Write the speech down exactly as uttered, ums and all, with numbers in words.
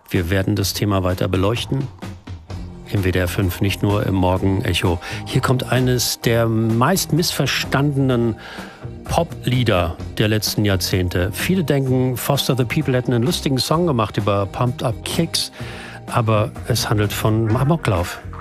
Wir werden das Thema weiter beleuchten. Im W D R fünf, nicht nur im Morgenecho. Hier kommt eines der meist missverstandenen Pop-Lieder der letzten Jahrzehnte. Viele denken, Foster the People hätten einen lustigen Song gemacht über Pumped Up Kicks, aber es handelt von Amoklauf.